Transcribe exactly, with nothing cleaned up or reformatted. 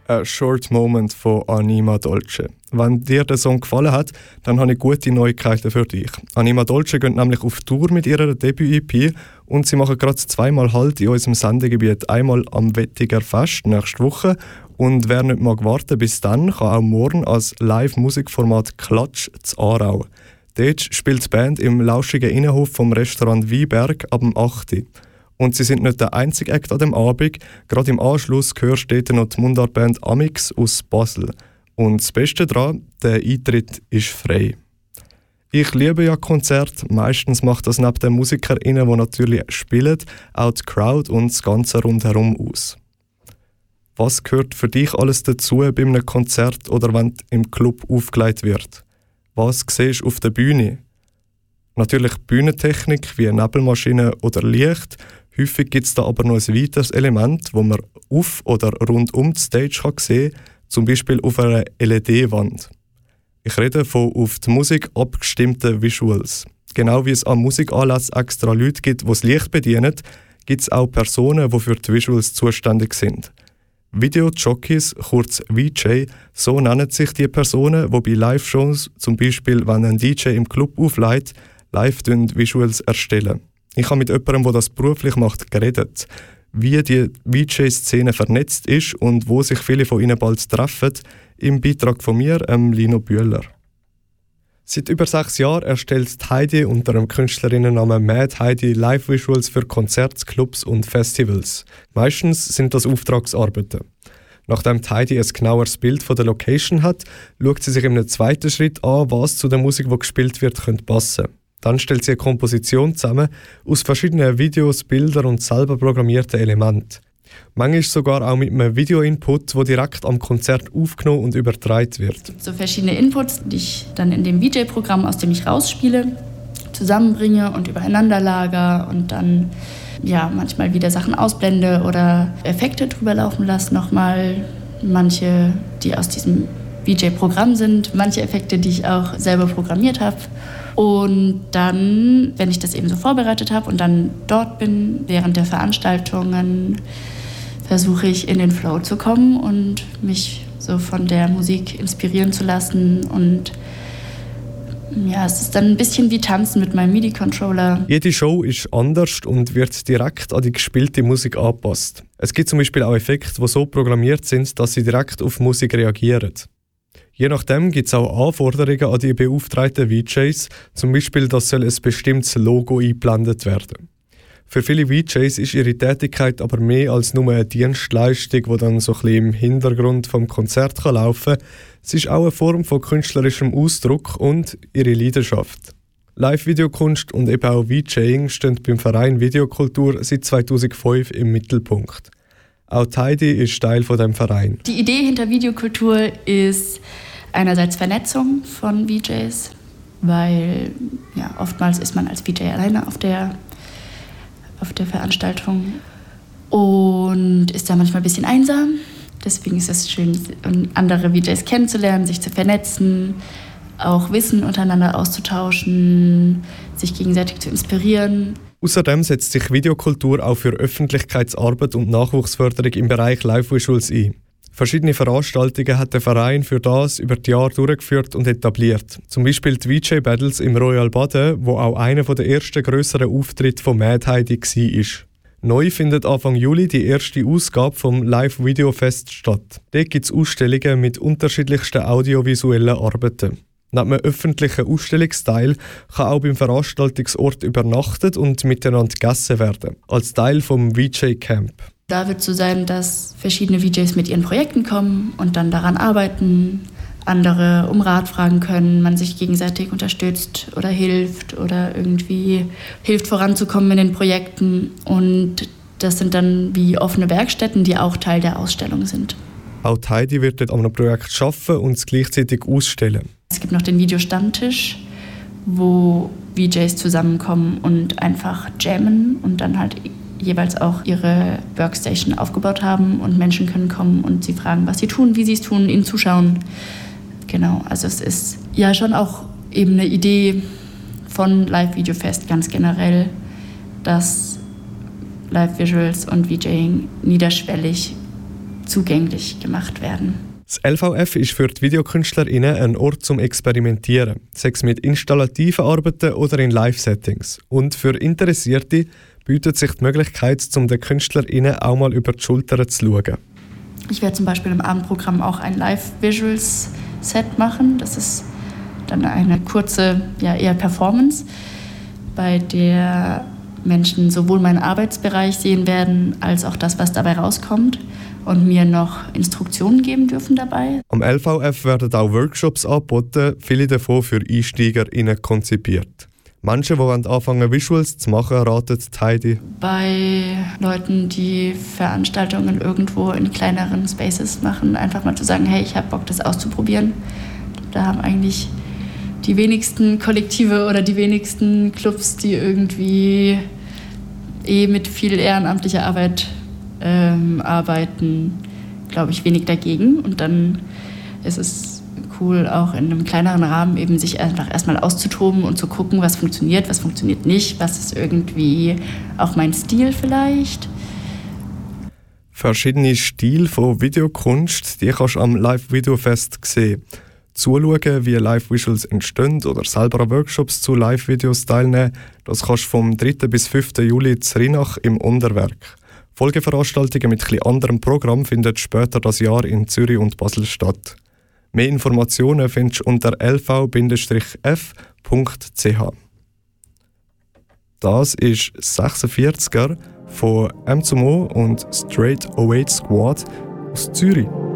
A Short Moment von Anima Dolce. Wenn dir der Song gefallen hat, dann habe ich gute Neuigkeiten für dich. Anima Dolce geht nämlich auf Tour mit ihrer Debüt-E P und sie machen gerade zweimal Halt in unserem Sendegebiet. Einmal am Wettiger Fest nächste Woche und wer nicht mag warten bis dann, kann auch morgen als Live-Musikformat Klatsch zu Aarau. Dort spielt die Band im lauschigen Innenhof vom Restaurant Wieberg ab dem acht Uhr. Und sie sind nicht der einzige Act an dem Abend. Gerade im Anschluss hörst du noch die Mundartband Amix aus Basel. Und das Beste daran, der Eintritt ist frei. Ich liebe ja Konzerte. Meistens macht das neben den MusikerInnen, die natürlich spielen, auch die Crowd und das Ganze rundherum aus. Was gehört für dich alles dazu bei einem Konzert oder wenn im Club aufgelegt wird? Was siehst du auf der Bühne? Natürlich Bühnentechnik wie Nebelmaschine oder Licht. Häufig gibt es da aber noch ein weiteres Element, das man auf oder rund um die Stage kann sehen kann, zum Beispiel auf einer L E D-Wand. Ich rede von auf die Musik abgestimmten Visuals. Genau wie es an Musikanlässen extra Leute gibt, die das Licht bedienen, gibt es auch Personen, die für die Visuals zuständig sind. Video-Jockeys, kurz V J, so nennen sich die Personen, die bei Live-Shows, zum Beispiel wenn ein D J im Club auflegt, live Visuals erstellen. Ich habe mit jemandem, der das beruflich macht, geredet, wie die V J-Szene vernetzt ist und wo sich viele von ihnen bald treffen, im Beitrag von mir, ähm, Lino Bühler. Seit über sechs Jahren erstellt Heidi unter dem Künstlerinnennamen Mad Heidi Live-Visuals für Konzerte, Clubs und Festivals. Meistens sind das Auftragsarbeiten. Nachdem Heidi ein genaueres Bild von der Location hat, schaut sie sich im zweiten Schritt an, was zu der Musik, die gespielt wird, könnte passen. Dann stellt sie eine Komposition zusammen aus verschiedenen Videos, Bildern und selber programmierten Elementen. Manchmal sogar auch mit einem Video-Input, der direkt am Konzert aufgenommen und übertragen wird. So verschiedene Inputs, die ich dann in dem V J-Programm, aus dem ich rausspiele, zusammenbringe und übereinander lager und dann ja, manchmal wieder Sachen ausblende oder Effekte drüber laufen lasse nochmal. Manche, die aus diesem V J-Programm sind, manche Effekte, die ich auch selber programmiert habe. Und dann, wenn ich das eben so vorbereitet habe und dann dort bin, während der Veranstaltungen, versuche ich in den Flow zu kommen und mich so von der Musik inspirieren zu lassen. Und ja, es ist dann ein bisschen wie Tanzen mit meinem MIDI-Controller. Jede Show ist anders und wird direkt an die gespielte Musik angepasst. Es gibt zum Beispiel auch Effekte, die so programmiert sind, dass sie direkt auf Musik reagieren. Je nachdem gibt es auch Anforderungen an die beauftragten V Js, zum Beispiel, dass soll ein bestimmtes Logo eingeblendet werden. Für viele V Js ist ihre Tätigkeit aber mehr als nur eine Dienstleistung, die dann so ein bisschen im Hintergrund vom Konzert laufen kann. Es ist auch eine Form von künstlerischem Ausdruck und ihre Leidenschaft. Live-Videokunst und eben auch VJing stehen beim Verein Videokultur seit zweitausendfünf im Mittelpunkt. Auch Heidi ist Teil von dem Verein. Die Idee hinter Videokultur ist einerseits Vernetzung von V Js, weil ja, oftmals ist man als V J alleine auf der, auf der Veranstaltung und ist da manchmal ein bisschen einsam. Deswegen ist es schön, andere V Js kennenzulernen, sich zu vernetzen, auch Wissen untereinander auszutauschen, sich gegenseitig zu inspirieren. Außerdem setzt sich Videokultur auch für Öffentlichkeitsarbeit und Nachwuchsförderung im Bereich Live-Visuals ein. Verschiedene Veranstaltungen hat der Verein für das über die Jahre durchgeführt und etabliert. Zum Beispiel die V J-Battles im Royal Baden, wo auch einer der ersten grösseren Auftritte von Mad Heidi war. Neu findet Anfang Juli die erste Ausgabe vom Live-Video-Fest statt. Dort gibt es Ausstellungen mit unterschiedlichsten audiovisuellen Arbeiten. Neben einem öffentlichen Ausstellungsteil kann auch beim Veranstaltungsort übernachtet und miteinander gegessen werden, als Teil vom V J-Camp. Da wird es so sein, dass verschiedene V Js mit ihren Projekten kommen und dann daran arbeiten, andere um Rat fragen können, man sich gegenseitig unterstützt oder hilft oder irgendwie hilft voranzukommen in den Projekten. Und das sind dann wie offene Werkstätten, die auch Teil der Ausstellung sind. Auch Heidi wird dort an einem Projekt arbeiten und es gleichzeitig ausstellen. Es gibt noch den Videostammtisch, wo V Js zusammenkommen und einfach jammen und dann halt jeweils auch ihre Workstation aufgebaut haben und Menschen können kommen und sie fragen, was sie tun, wie sie es tun, ihnen zuschauen. Genau, also es ist ja schon auch eben eine Idee von Live-Video-Fest ganz generell, dass Live-Visuals und VJing niederschwellig zugänglich gemacht werden. Das L V F ist für die VideokünstlerInnen ein Ort zum Experimentieren, sei es mit installativen Arbeiten oder in Live-Settings. Und für Interessierte bietet sich die Möglichkeit, um den KünstlerInnen auch mal über die Schulter zu schauen. Ich werde zum Beispiel im Abendprogramm auch ein Live-Visuals-Set machen. Das ist dann eine kurze, ja eher Performance, bei der Menschen sowohl meinen Arbeitsbereich sehen werden, als auch das, was dabei rauskommt. Und mir noch Instruktionen geben dürfen dabei. Am L V F werden auch Workshops angeboten, viele davon für EinsteigerInnen konzipiert. Menschen, die anfangen Visuals zu machen, raten Heidi. Bei Leuten, die Veranstaltungen irgendwo in kleineren Spaces machen, einfach mal zu sagen, hey, ich habe Bock, das auszuprobieren. Da haben eigentlich die wenigsten Kollektive oder die wenigsten Clubs, die irgendwie eh mit viel ehrenamtlicher Arbeit ähm, arbeiten, glaube ich, wenig dagegen. Und dann ist es cool, auch in einem kleineren Rahmen eben sich einfach erstmal auszutoben und zu gucken, was funktioniert, was funktioniert nicht, was ist irgendwie auch mein Stil vielleicht. Verschiedene Stile von Videokunst, die kannst du am Live-Video-Fest sehen. Zuschauen, wie Live-Visuals entstehen oder selber an Workshops zu Live-Videos teilnehmen, das kannst du vom dritten bis fünften Juli in Rheinach im Unterwerk. Folgeveranstaltungen mit etwas anderem Programm finden später das Jahr in Zürich und Basel statt. Mehr Informationen findest du unter l v f punkt c h. Das ist sechsundvierziger von M zwei M und Straight null acht Squad aus Zürich.